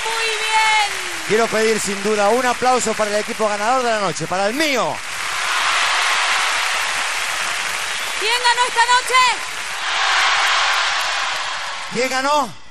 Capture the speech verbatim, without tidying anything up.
muy bien. Quiero pedir sin duda un aplauso para el equipo ganador de la noche, para el mío. ¿Quién ganó esta noche? ¿Quién ganó?